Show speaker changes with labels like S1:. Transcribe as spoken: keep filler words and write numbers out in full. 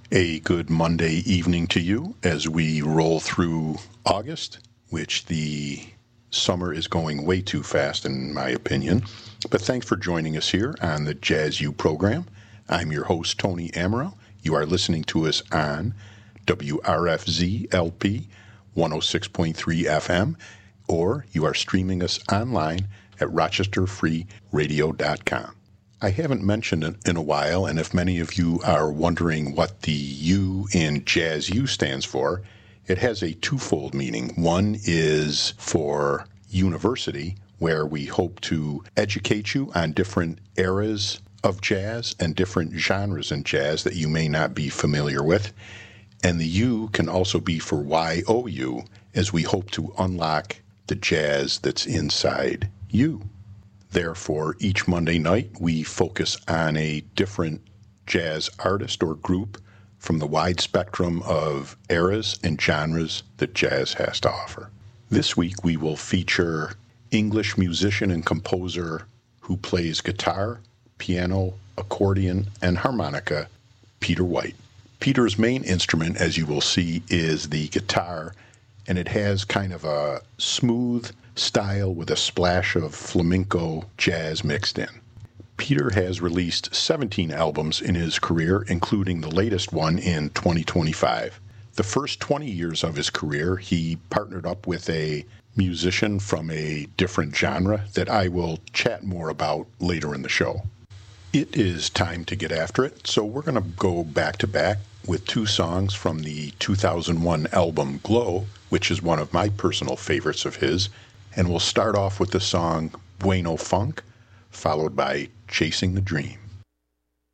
S1: A good Monday evening to you as we roll through August, which the summer is going way too fast in my opinion. But thanks for joining us here on the Jazz U program. I'm your host, Tony Amaro. You are listening to us on W R F Z L P one oh six point three F M, or you are streaming us online at rochester free radio dot com. I haven't mentioned it in a while, and if many of you are wondering what the U in Jazz U stands for, it has a twofold meaning. One is for university, where we hope to educate you on different eras of jazz and different genres in jazz that you may not be familiar with. And the U can also be for Y O U, as we hope to unlock the jazz that's inside you. Therefore, each Monday night, we focus on a different jazz artist or group from the wide spectrum of eras and genres that jazz has to offer. This week, we will feature English musician and composer who plays guitar, piano, accordion, and harmonica, Peter White. Peter's main instrument, as you will see, is the guitar, and it has kind of a smooth style with a splash of flamenco jazz mixed in. Peter has released seventeen albums in his career, including the latest one in twenty twenty-five. The first twenty years of his career, he partnered up with a musician from a different genre that I will chat more about later in the show. It is time to get after it, so we're going to go back to back with two songs from the two thousand one album Glow, which is one of my personal favorites of his. And we'll start off with the song Bueno Funk, followed by Chasing the Dream.